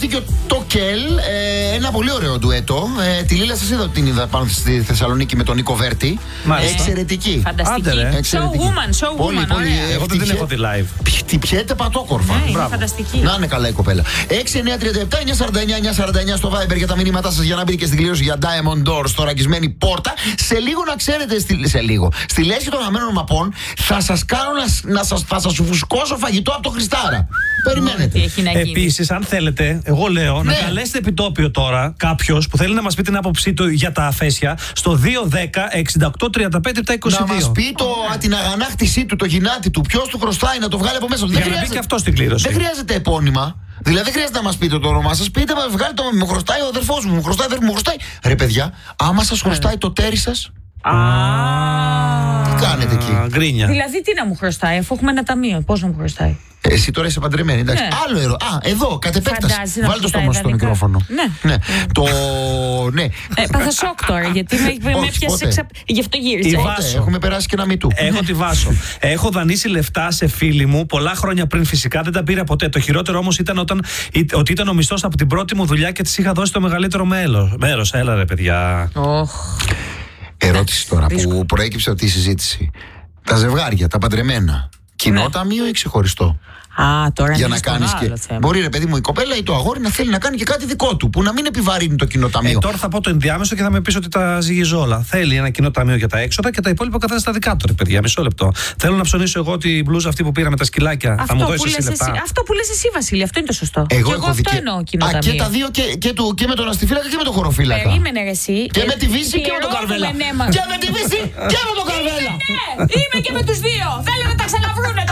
Και το Κέλ, ένα πολύ ωραίο ντουέτο. Τη Λίλα σας είδα ότι την είδα πάνω στη Θεσσαλονίκη με τον Νίκο Βέρτη. Εξαιρετική. Φανταστική. Show woman. Πολύ, εγώ δεν την έχω τη live. Τι πιέται πατόκορφα. Ναι, είναι φανταστική. Να είναι καλά η κοπέλα. 6-9-37-949-949 στο Viber για τα μηνύματά σας για να μπείτε και στην κλήρωση για Diamond Doors στο ραγισμένη πόρτα. Σε λίγο να ξέρετε, στη λέσχη των αμένων μαπών θα σας κάνω θα σας φουσκώσω φαγητό από το Χριστάρα. Περιμένετε. Επίσης, αν θέλετε, εγώ λέω να καλέσετε επιτόπιο τώρα κάποιος που θέλει να μας πει την άποψή του για τα αφέσια στο 210-68-35-22. Να μας πει την αγανάκτησή του, το γυνάτι του, ποιος του χρωστάει, να το βγάλει από μέσα του. Για να μπει και αυτό στην κλήρωση. Δεν χρειάζεται επώνυμα. Δηλαδή δεν χρειάζεται να μας πείτε το όνομά σας. Πείτε, βγάλει το. Μου χρωστάει ο αδερφός μου, μου χρωστάει, δεν μου χρωστάει. Ρε παιδιά, άμα σας χρωστάει το τέρι σας. Τι κάνετε εκεί? Γκρίνια. Δηλαδή τι να μου χρωστάει, αφού έχουμε ένα ταμείο, πώς να μου χρωστάει? Εσύ τώρα είσαι παντρεμένη, εντάξει. Άλλο ερώτημα. Εδώ, κατ' επέκταση. Βάλτε το στόμα στο μικρόφωνο. Ναι. Ναι. Πάθα σοκ τώρα, γιατί με έπιασε. Γι' αυτό γύρισε. Έχουμε περάσει και ένα μητού. Έχω τη Βάσο. Έχω δανείσει λεφτά σε φίλη μου πολλά χρόνια πριν, φυσικά δεν τα πήρα ποτέ. Το χειρότερο όμως ήταν ότι ήταν ο μισθός από την πρώτη μου δουλειά και της είχα δώσει το μεγαλύτερο μέρος. Έλα ρε παιδιά. Ερώτηση τώρα που προέκυψε από τη συζήτηση. Τα ζευγάρια, τα παντρεμένα, κοινό ταμείο ή ξεχωριστό? Τώρα για να κάνεις και. Μπορεί, ρε παιδί μου, η κοπέλα ή το αγόρι να θέλει να κάνει και κάτι δικό του, που να μην επιβαρύνει το κοινό ταμείο. Τώρα θα πω το ενδιάμεσο και θα με πεις ότι τα ζυγίζω όλα. Θέλει ένα κοινό ταμείο για τα έξοδα και τα υπόλοιπα καθένα στα δικά του, ρε παιδιά. Μισό λεπτό. Θέλω να ψωνίσω εγώ τη μπλούζα αυτή που πήρα με τα σκυλάκια. Θα μου δώσει εσύ λεπτά. Αυτό που λες εσύ, Βασίλη, αυτό είναι το σωστό. Εγώ αυτό εννοώ κοινό ταμείο. Και τα δύο, και με τον αστιφύλακα και με τον χωροφύλακα. Περίμενε εσύ. Και με τη Βύση και με τον Καρβέλα. Και με τη Βύση και με τον Καρβέλα. Είμαι και με τους δύο. Θέλω να τα ξαναβρούνε.